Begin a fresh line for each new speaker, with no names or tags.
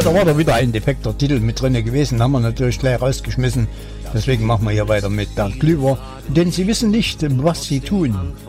da war da wieder ein defekter Titel mit drin gewesen, haben wir natürlich gleich rausgeschmissen. Deswegen machen wir hier weiter mit der Glühwer, denn sie wissen nicht, was sie tun.